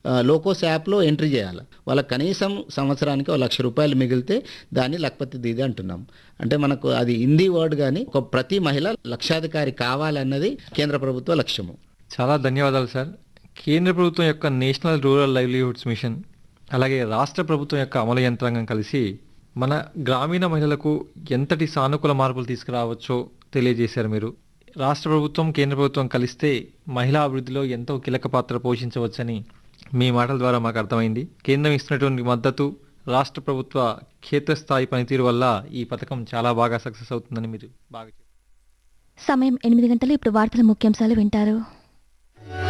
లోకోస్ యాప్లో ఎంట్రీ చేయాలి. వాళ్ళకి కనీసం సంవత్సరానికి రూ. 1,00,000 మిగిలితే దాన్ని లఖపతి దీది అంటున్నాం. అంటే మనకు అది హిందీ వర్డ్, కానీ ఒక ప్రతి మహిళ లక్షాధికారి కావాలన్నది కేంద్ర ప్రభుత్వ లక్ష్యము. చాలా ధన్యవాదాలు సార్. కేంద్ర ప్రభుత్వం యొక్క నేషనల్ రూరల్ లైవ్లీహుడ్స్ మిషన్, అలాగే రాష్ట్ర ప్రభుత్వం యొక్క అమలు యంత్రాంగం కలిసి మన గ్రామీణ మహిళలకు ఎంతటి సానుకూల మార్పులు తీసుకురావచ్చో తెలియజేశారు మీరు. రాష్ట్ర ప్రభుత్వం, కేంద్ర ప్రభుత్వం కలిస్తే మహిళా అభివృద్ధిలో ఎంతో కీలక పాత్ర పోషించవచ్చని మీ మాటల ద్వారా మాకు అర్థమైంది. కేంద్రం ఇస్తున్నటువంటి మద్దతు, రాష్ట్ర ప్రభుత్వ క్షేత్రస్థాయి పనితీరు వల్ల ఈ పథకం చాలా బాగా సక్సెస్ అవుతుందని మీరు బాగా చెప్పారు. సమయం 8 గంటలు. ఇప్పుడు వార్తల ముఖ్యాంశాలు వింటారు.